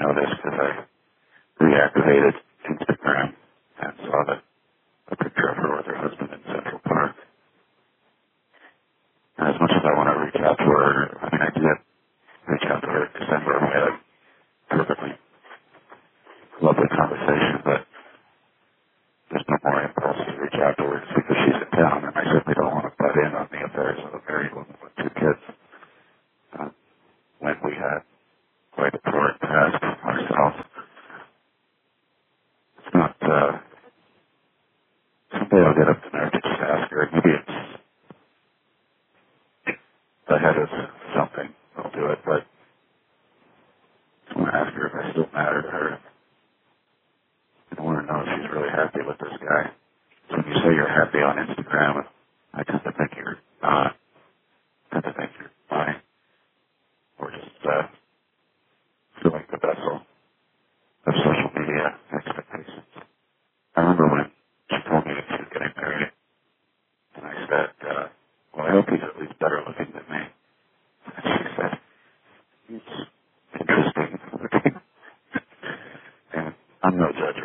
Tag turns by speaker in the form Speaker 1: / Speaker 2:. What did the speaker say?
Speaker 1: know this because I reactivated Instagram and saw a picture of her with her husband in Central Park. And as much as I want to reach out to her, I mean, I did reach out to her in December. We had a perfectly lovely conversation, but there's no more impulse to reach out to her because she's in town, and I simply don't want to butt in on the affairs of a married woman with two kids when we had quite a torrid past ourselves. It's not, someday I'll get up the nerve to just ask her. Maybe it's the head of something. I'll do it, but I want to ask her if I still matter to her. I want to know if she's really happy with this guy. So when you say you're happy on Instagram, I tend to think you're not. I tend to think you're lying or just filling the vessel of social media expectations. I remember when she told me that she was getting married, and I said, well, I hope he's at least better looking than me. And she said, it's interesting looking. And I'm no judge